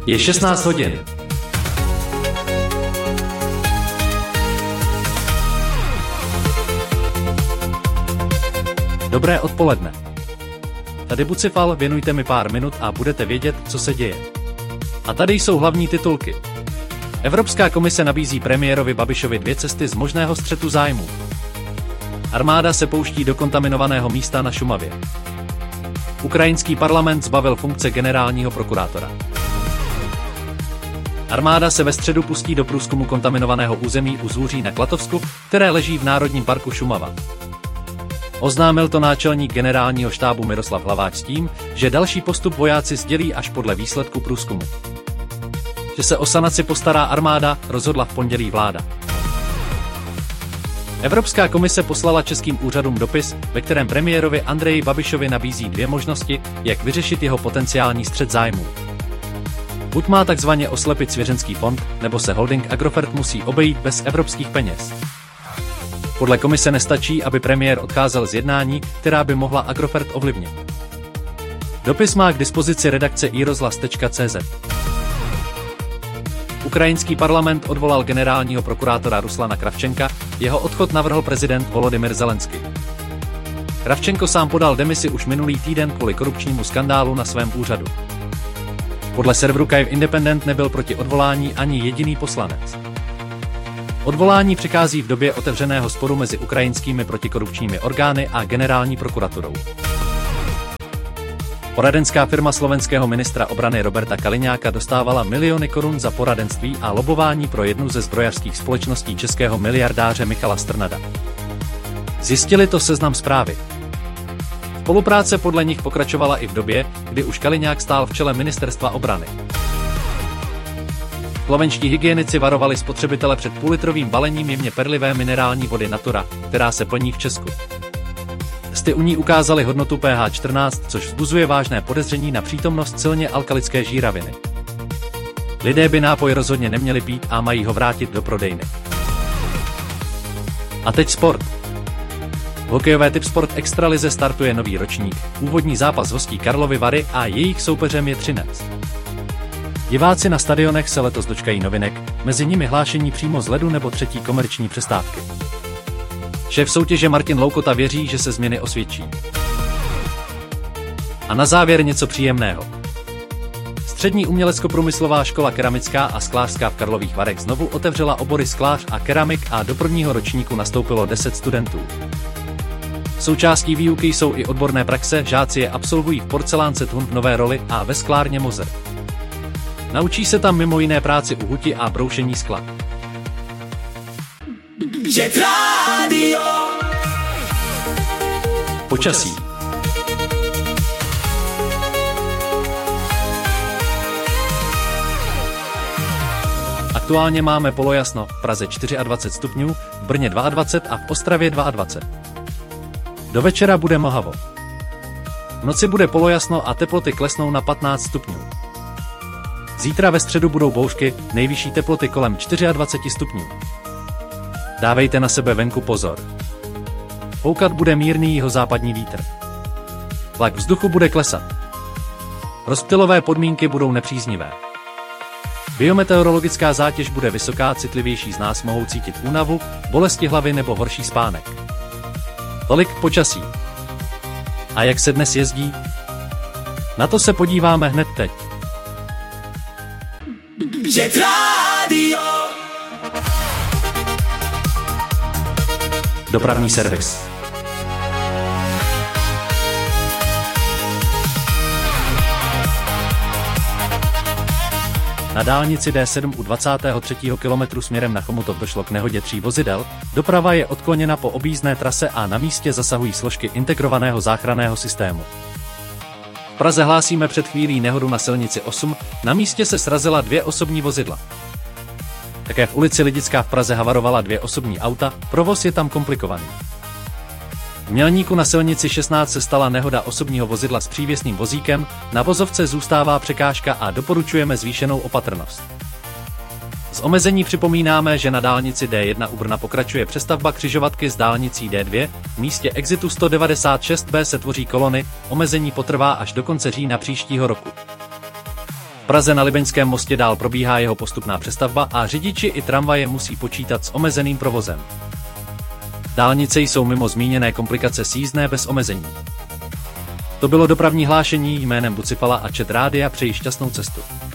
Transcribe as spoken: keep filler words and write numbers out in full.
Je šestnáct hodin. Dobré odpoledne. Tady Bucifal, věnujte mi pár minut a budete vědět, co se děje. A tady jsou hlavní titulky. Evropská komise nabízí premiérovi Babišovi dvě cesty z možného střetu zájmů. Armáda se pouští do kontaminovaného místa na Šumavě. Ukrajinský parlament zbavil funkce generálního prokurátora. Armáda se ve středu pustí do průzkumu kontaminovaného území u Zůří na Klatovsku, které leží v Národním parku Šumava. Oznámil to náčelník generálního štábu Miroslav Hlaváč s tím, že další postup vojáci sdělí až podle výsledku průzkumu. Že se o sanaci postará armáda, rozhodla v pondělí vláda. Evropská komise poslala českým úřadům dopis, ve kterém premiérovi Andreji Babišovi nabízí dvě možnosti, jak vyřešit jeho potenciální střet zájmů. Buď má takzvaně oslepit svěřenský fond, nebo se holding Agrofert musí obejít bez evropských peněz. Podle komise nestačí, aby premiér odcházel z jednání, která by mohla Agrofert ovlivnit. Dopis má k dispozici redakce i rozhlas tečka cé zet. Ukrajinský parlament odvolal generálního prokurátora Ruslana Kravčenka, jeho odchod navrhl prezident Volodymyr Zelenský. Kravčenko sám podal demisi už minulý týden kvůli korupčnímu skandálu na svém úřadu. Podle serveru Kyiv Independent nebyl proti odvolání ani jediný poslanec. Odvolání přichází v době otevřeného sporu mezi ukrajinskými protikorupčními orgány a generální prokuraturou. Poradenská firma slovenského ministra obrany Roberta Kaliňáka dostávala miliony korun za poradenství a lobování pro jednu ze zbrojařských společností českého miliardáře Michala Strnada. Zjistili to Seznam Zprávy. Spolupráce podle nich pokračovala i v době, kdy už Kaliňák stál v čele ministerstva obrany. Slovenští hygienici varovali spotřebitele před půlitrovým balením jemně perlivé minerální vody Natura, která se plní v Česku. Testy u ní ukázaly hodnotu pé há čtrnáct, což vzbuzuje vážné podezření na přítomnost silně alkalické žíraviny. Lidé by nápoj rozhodně neměli pít a mají ho vrátit do prodejny. A teď sport. V hokejové Tipsport Extralize startuje nový ročník, úvodní zápas hostí Karlovy Vary a jejich soupeřem je Třinec. Diváci na stadionech se letos dočkají novinek, mezi nimi hlášení přímo z ledu nebo třetí komerční přestávky. Šéf soutěže Martin Loukota věří, že se změny osvědčí. A na závěr něco příjemného. Střední umělecko-průmyslová škola keramická a sklářská v Karlových Varech znovu otevřela obory sklář a keramik a do prvního ročníku nastoupilo deset studentů. Součástí výuky jsou i odborné praxe, žáci je absolvují v porcelánce Thun v Nové Roli a ve sklárně Moser. Naučí se tam mimo jiné práci u huti a broušení skla. Počasí. Aktuálně máme polojasno, v Praze dvacet čtyři stupňů, v Brně dvacet dva a v Ostravě dvacet dva. Do večera bude mlhavo. V noci bude polojasno a teploty klesnou na patnáct stupňů. Zítra ve středu budou bouřky, nejvyšší teploty kolem dvacet čtyři stupňů. Dávejte na sebe venku pozor. Foukat bude mírný jihozápadní vítr. Tlak vzduchu bude klesat. Rozptylové podmínky budou nepříznivé. Biometeorologická zátěž bude vysoká, citlivější z nás mohou cítit únavu, bolesti hlavy nebo horší spánek. Tolik k počasí. A jak se dnes jezdí? Na to se podíváme hned teď. Dopravní servis. Na dálnici D sedm u dvacátého třetího kilometru směrem na Chomutov došlo k nehodě tří vozidel, doprava je odkloněna po objízdné trase a na místě zasahují složky integrovaného záchranného systému. V Praze hlásíme před chvílí nehodu na silnici osm, na místě se srazila dvě osobní vozidla. Také v ulici Lidická v Praze havarovala dvě osobní auta, provoz je tam komplikovaný. V Mělníku na silnici šestnáct se stala nehoda osobního vozidla s přívěsným vozíkem, na vozovce zůstává překážka a doporučujeme zvýšenou opatrnost. Z omezení připomínáme, že na dálnici D jedna u Brna pokračuje přestavba křižovatky s dálnicí D dva, v místě exitu sto devadesát šest B se tvoří kolony, omezení potrvá až do konce října příštího roku. V Praze na Libeňském mostě dál probíhá jeho postupná přestavba a řidiči i tramvaje musí počítat s omezeným provozem. Dálnice jsou mimo zmíněné komplikace sjízdné bez omezení. To bylo dopravní hlášení jménem Bucifala a Čet Rádia, přeji šťastnou cestu.